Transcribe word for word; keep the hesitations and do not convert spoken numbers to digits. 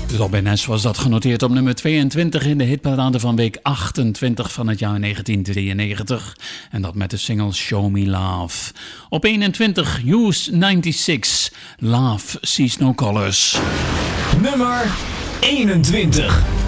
Robin S. was dat genoteerd op nummer tweeëntwintig in de hitparade van week achtentwintig van het jaar negentien drieënnegentig. En dat met de single Show Me Love. Op eenentwintig, Use negenenzestig, Love Sees No Colors. Nummer eenentwintig.